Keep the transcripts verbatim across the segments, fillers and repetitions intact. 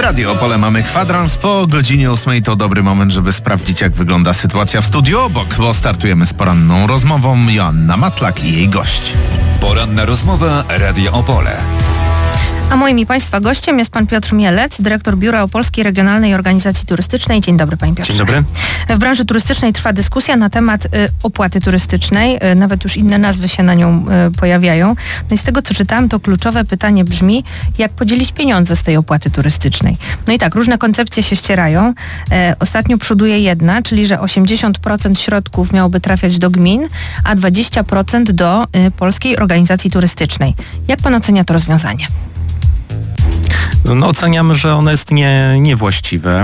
Radio Opole mamy kwadrans po godzinie ósmej. To dobry moment, żeby sprawdzić, jak wygląda sytuacja w studiu obok, bo startujemy z poranną rozmową. Joanna Matlak i jej gość. Poranna rozmowa Radia Opole. A moim i Państwa gościem jest pan Piotr Mielec, dyrektor Biura Opolskiej Regionalnej Organizacji Turystycznej. Dzień dobry, panie Piotrze. Dzień dobry. W branży turystycznej trwa dyskusja na temat y, opłaty turystycznej. Y, nawet już inne nazwy się na nią y, pojawiają. No i z tego, co czytałam, to kluczowe pytanie brzmi, jak podzielić pieniądze z tej opłaty turystycznej. No i tak, różne koncepcje się ścierają. E, ostatnio przoduje jedna, czyli że osiemdziesiąt procent środków miałoby trafiać do gmin, a dwadzieścia procent do y, Polskiej Organizacji Turystycznej. Jak pan ocenia to rozwiązanie? No, oceniamy, że ono jest nie, niewłaściwe.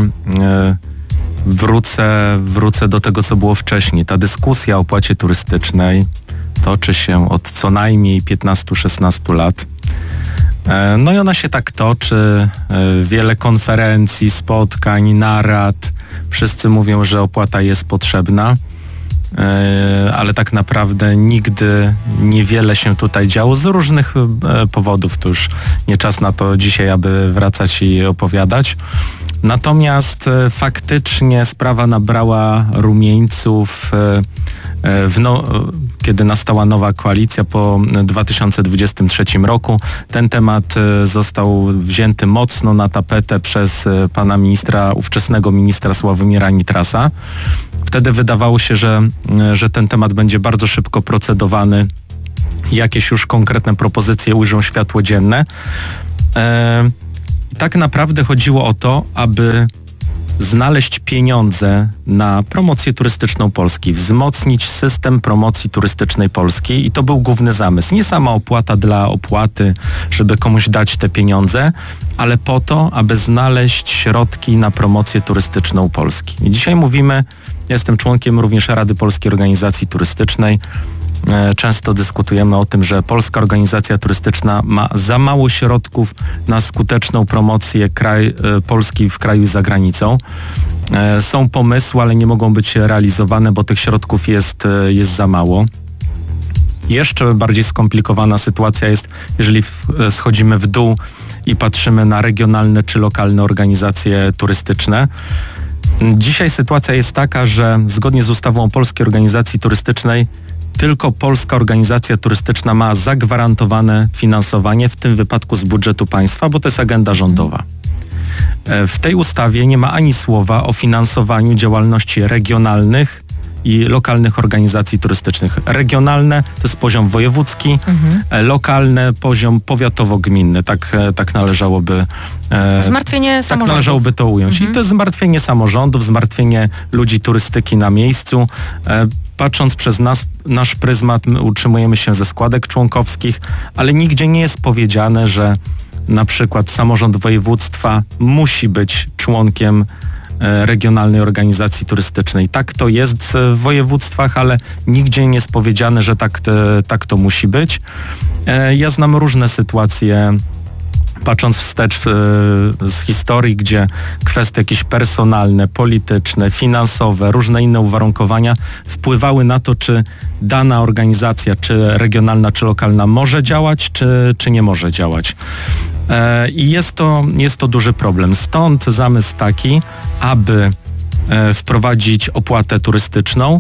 Wrócę, wrócę do tego, co było wcześniej. Ta dyskusja o opłacie turystycznej toczy się od co najmniej piętnastu szesnastu lat. No i ona się tak toczy. Wiele konferencji, spotkań, narad. Wszyscy mówią, że opłata jest potrzebna. Ale tak naprawdę nigdy niewiele się tutaj działo z różnych powodów. To już nie czas na to dzisiaj, aby wracać i opowiadać. Natomiast faktycznie sprawa nabrała rumieńców, w no, kiedy nastała nowa koalicja po dwa tysiące dwudziestym trzecim roku. Ten temat został wzięty mocno na tapetę przez pana ministra, ówczesnego ministra Sławomira Nitrasa. Wtedy wydawało się, że, że ten temat będzie bardzo szybko procedowany. Jakieś już konkretne propozycje ujrzą światło dzienne. E, tak naprawdę chodziło o to, aby znaleźć pieniądze na promocję turystyczną Polski, wzmocnić system promocji turystycznej Polski i to był główny zamysł. Nie sama opłata dla opłaty, żeby komuś dać te pieniądze, ale po to, aby znaleźć środki na promocję turystyczną Polski. I dzisiaj mówimy, ja jestem członkiem również Rady Polskiej Organizacji Turystycznej. Często dyskutujemy o tym, że Polska Organizacja Turystyczna ma za mało środków na skuteczną promocję kraj, Polski w kraju i za granicą. Są pomysły, ale nie mogą być realizowane, bo tych środków jest, jest za mało. Jeszcze bardziej skomplikowana sytuacja jest, jeżeli schodzimy w dół i patrzymy na regionalne czy lokalne organizacje turystyczne. Dzisiaj sytuacja jest taka, że zgodnie z ustawą o Polskiej Organizacji Turystycznej tylko Polska Organizacja Turystyczna ma zagwarantowane finansowanie, w tym wypadku z budżetu państwa, bo to jest agenda rządowa. W tej ustawie nie ma ani słowa o finansowaniu działalności regionalnych i lokalnych organizacji turystycznych. Regionalne to jest poziom wojewódzki, mhm. lokalne poziom powiatowo-gminny. Tak, tak należałoby Zmartwienie tak samorządów. należałoby to ująć. Mhm. I to jest zmartwienie samorządów, zmartwienie ludzi turystyki na miejscu. Patrząc przez nas, nasz pryzmat, my utrzymujemy się ze składek członkowskich, ale nigdzie nie jest powiedziane, że na przykład samorząd województwa musi być członkiem regionalnej organizacji turystycznej. Tak to jest w województwach, ale nigdzie nie jest powiedziane, że tak, tak to musi być. Ja znam różne sytuacje, patrząc wstecz z historii, gdzie kwestie jakieś personalne, polityczne, finansowe, różne inne uwarunkowania wpływały na to, czy dana organizacja, czy regionalna, czy lokalna może działać, czy, czy nie może działać. I jest to, jest to duży problem. Stąd zamysł taki, aby wprowadzić opłatę turystyczną.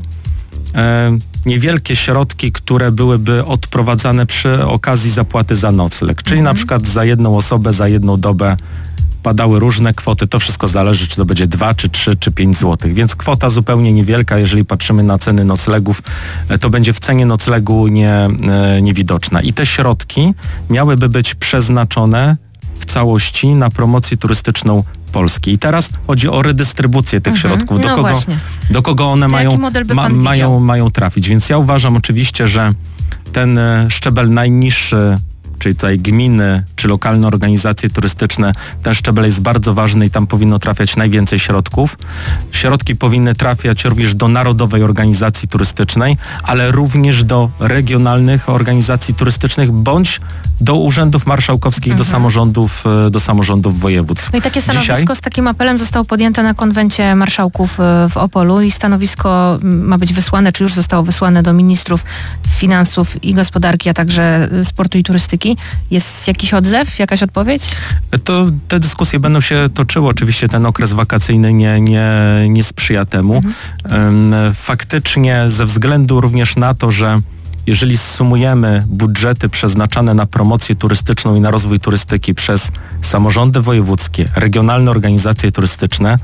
Niewielkie środki, które byłyby odprowadzane przy okazji zapłaty za nocleg. Czyli mhm. na przykład za jedną osobę, za jedną dobę padały różne kwoty. To wszystko zależy, czy to będzie dwa, czy trzy, czy pięć złotych. Więc kwota zupełnie niewielka, jeżeli patrzymy na ceny noclegów, to będzie w cenie noclegu nie, niewidoczna. I te środki miałyby być przeznaczone w całości na promocję turystyczną Polski. I teraz chodzi o redystrybucję tych mhm. środków. Do, no kogo, do kogo one mają, ma, mają, mają trafić. Więc ja uważam oczywiście, że ten szczebel najniższy, czyli tutaj gminy czy lokalne organizacje turystyczne, ten szczebel jest bardzo ważny i tam powinno trafiać najwięcej środków. Środki powinny trafiać również do Narodowej Organizacji Turystycznej, ale również do regionalnych organizacji turystycznych bądź do urzędów marszałkowskich, mhm. do samorządów, do samorządów województw. No i takie stanowisko Dzisiaj... z takim apelem zostało podjęte na konwencie marszałków w Opolu i stanowisko ma być wysłane, czy już zostało wysłane do ministrów finansów i gospodarki, a także sportu i turystyki. turystyki. Jest jakiś odzew, jakaś odpowiedź? To te dyskusje będą się toczyły. Oczywiście ten okres wakacyjny nie, nie, nie sprzyja temu. Mhm. Faktycznie ze względu również na to, że jeżeli zsumujemy budżety przeznaczane na promocję turystyczną i na rozwój turystyki przez samorządy wojewódzkie, regionalne organizacje turystyczne,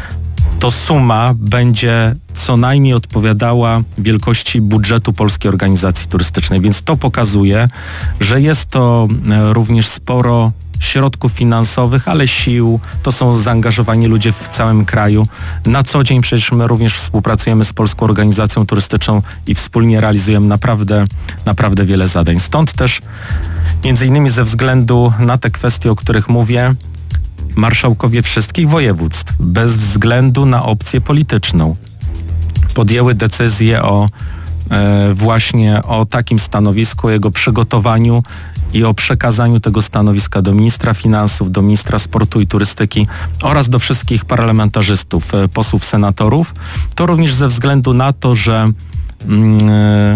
to suma będzie co najmniej odpowiadała wielkości budżetu Polskiej Organizacji Turystycznej. Więc to pokazuje, że jest to również sporo środków finansowych, ale sił, to są zaangażowani ludzie w całym kraju. Na co dzień przecież my również współpracujemy z Polską Organizacją Turystyczną i wspólnie realizujemy naprawdę, naprawdę wiele zadań. Stąd też między innymi ze względu na te kwestie, o których mówię, marszałkowie wszystkich województw, bez względu na opcję polityczną, podjęły decyzję o e, właśnie o takim stanowisku, o jego przygotowaniu i o przekazaniu tego stanowiska do ministra finansów, do ministra sportu i turystyki oraz do wszystkich parlamentarzystów, e, posłów, senatorów. To również ze względu na to, że mm,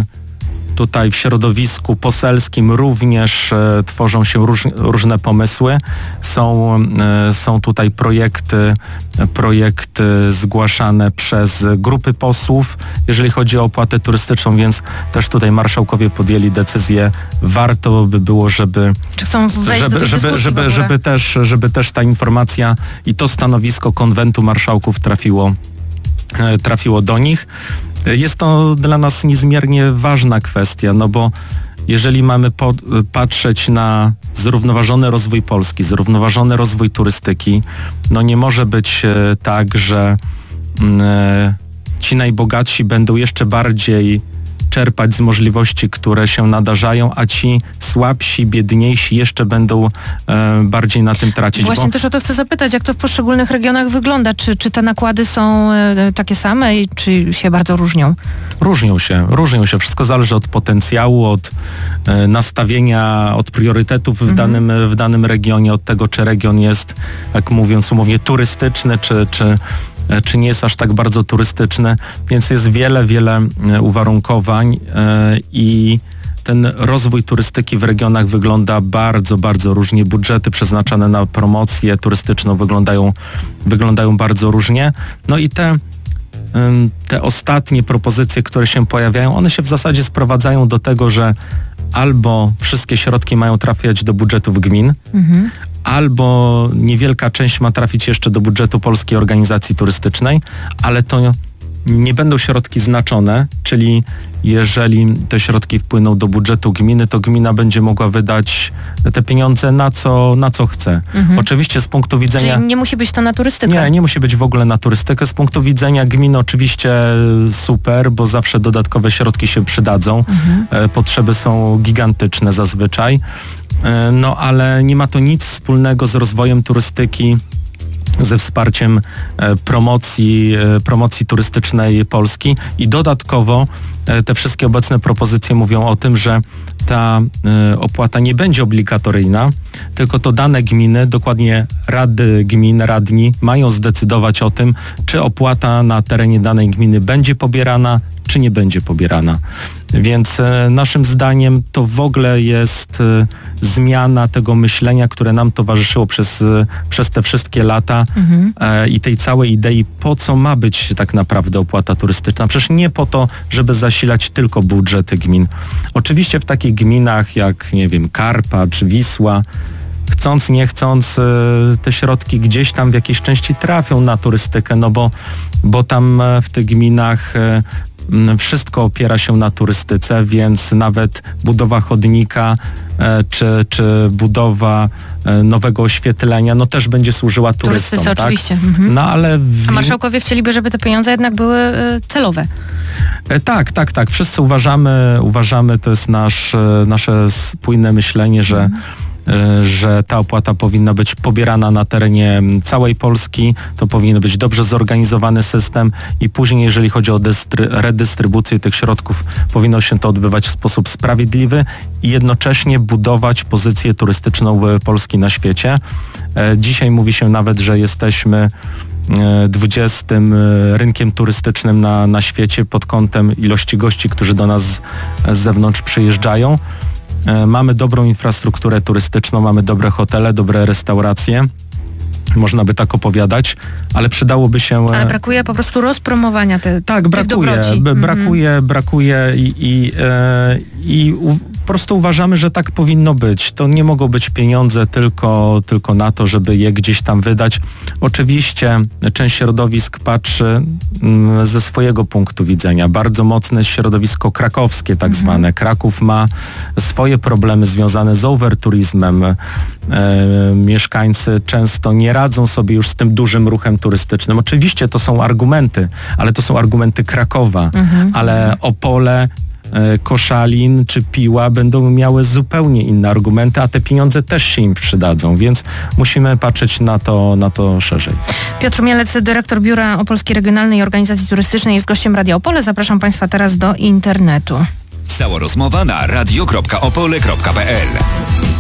tutaj w środowisku poselskim również e, tworzą się róż, różne pomysły. Są, e, są tutaj projekty, projekty zgłaszane przez grupy posłów, jeżeli chodzi o opłatę turystyczną, więc też tutaj marszałkowie podjęli decyzję, warto by było, żeby Czy chcą wejść żeby, do tej żeby, dyskusji żeby, w ogóle? żeby, też, żeby też ta informacja i to stanowisko konwentu marszałków trafiło, e, trafiło do nich. Jest to dla nas niezmiernie ważna kwestia, no bo jeżeli mamy po, patrzeć na zrównoważony rozwój Polski, zrównoważony rozwój turystyki, no nie może być e, tak, że e, ci najbogatsi będą jeszcze bardziej czerpać z możliwości, które się nadarzają, a ci słabsi, biedniejsi jeszcze będą e, bardziej na tym tracić. Właśnie bo... też o to chcę zapytać, jak to w poszczególnych regionach wygląda? Czy, czy te nakłady są e, takie same i czy się bardzo różnią? Różnią się, różnią się. Wszystko zależy od potencjału, od e, nastawienia, od priorytetów w, Mhm. danym, w danym regionie, od tego, czy region jest, jak mówiąc umownie, turystyczny, czy, czy czy nie jest aż tak bardzo turystyczny, więc jest wiele, wiele uwarunkowań i ten rozwój turystyki w regionach wygląda bardzo, bardzo różnie. Budżety przeznaczane na promocję turystyczną wyglądają, wyglądają bardzo różnie. No i te, te ostatnie propozycje, które się pojawiają, one się w zasadzie sprowadzają do tego, że albo wszystkie środki mają trafiać do budżetów gmin, mhm. albo niewielka część ma trafić jeszcze do budżetu Polskiej Organizacji Turystycznej, ale to nie będą środki znaczone, czyli jeżeli te środki wpłyną do budżetu gminy, to gmina będzie mogła wydać te pieniądze na co, na co chce. Mhm. Oczywiście z punktu widzenia... Czyli nie musi być to na turystykę? Nie, nie musi być w ogóle na turystykę. Z punktu widzenia gminy oczywiście super, bo zawsze dodatkowe środki się przydadzą. Mhm. Potrzeby są gigantyczne zazwyczaj. No ale nie ma to nic wspólnego z rozwojem turystyki, ze wsparciem e, promocji, e, promocji turystycznej Polski i dodatkowo e, te wszystkie obecne propozycje mówią o tym, że ta e, opłata nie będzie obligatoryjna, tylko to dane gminy, dokładnie rady gmin, radni mają zdecydować o tym, czy opłata na terenie danej gminy będzie pobierana, czy nie będzie pobierana. Więc e, naszym zdaniem to w ogóle jest e, zmiana tego myślenia, które nam towarzyszyło przez, e, przez te wszystkie lata mhm. e, i tej całej idei, po co ma być tak naprawdę opłata turystyczna. Przecież nie po to, żeby zasilać tylko budżety gmin. Oczywiście w takich gminach jak, nie wiem, Karpa czy Wisła, chcąc, nie chcąc, e, te środki gdzieś tam w jakiejś części trafią na turystykę, no bo, bo tam e, w tych gminach e, wszystko opiera się na turystyce, więc nawet budowa chodnika e, czy, czy budowa e, nowego oświetlenia, no też będzie służyła turystom. Turystyce, tak? oczywiście. Mhm. No, ale w... A marszałkowie chcieliby, żeby te pieniądze jednak były e, celowe. E, tak, tak, tak. Wszyscy uważamy, uważamy, to jest nasz, e, nasze spójne myślenie, że mhm. że ta opłata powinna być pobierana na terenie całej Polski, to powinien być dobrze zorganizowany system i później, jeżeli chodzi o dystry- redystrybucję tych środków, powinno się to odbywać w sposób sprawiedliwy i jednocześnie budować pozycję turystyczną Polski na świecie. Dzisiaj mówi się nawet, że jesteśmy dwudziestym rynkiem turystycznym na, na świecie pod kątem ilości gości, którzy do nas z, z zewnątrz przyjeżdżają. e, mamy dobrą infrastrukturę turystyczną, mamy dobre hotele, dobre restauracje. Można by tak opowiadać, ale przydałoby się... Ale brakuje po prostu rozpromowania te, tak, brakuje, tych dobroci. b- brakuje, mm-hmm. brakuje i, i, e, i u, po prostu uważamy, że tak powinno być. To nie mogą być pieniądze tylko, tylko na to, żeby je gdzieś tam wydać. Oczywiście część środowisk patrzy mm, ze swojego punktu widzenia. Bardzo mocne środowisko krakowskie tak mm-hmm. zwane. Kraków ma swoje problemy związane z overturizmem. E, mieszkańcy często nie radzą sobie już z tym dużym ruchem turystycznym. Oczywiście to są argumenty, ale to są argumenty Krakowa, mhm. ale Opole, e, Koszalin czy Piła będą miały zupełnie inne argumenty, a te pieniądze też się im przydadzą, więc musimy patrzeć na to, na to szerzej. Piotr Mielec, dyrektor Biura Opolskiej Regionalnej Organizacji Turystycznej, jest gościem Radia Opole. Zapraszam Państwa teraz do internetu. Cała rozmowa na radio kropka opole kropka p l.